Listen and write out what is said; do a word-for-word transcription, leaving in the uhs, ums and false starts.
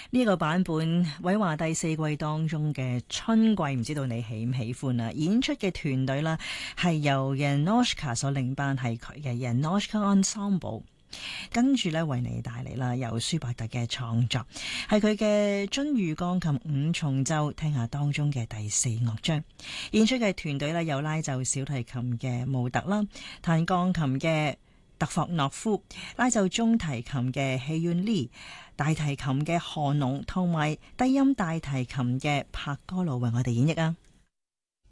呢個版本偉華第四季當中嘅春季，唔知道你喜唔喜歡啊？演出嘅團隊啦係由 Janowska 所領班，係佢嘅 Janowska Ensemble。跟住咧為你帶嚟啦，由舒伯特嘅創作，係佢嘅津譽鋼琴五重奏，聽下當中嘅第四樂章。演出嘅團隊咧有拉奏小提琴嘅穆特啦，彈鋼琴嘅特霍諾夫，拉奏中提琴嘅希遠利，大提琴嘅何農，同埋低音大提琴嘅柏哥路為我哋演繹啊！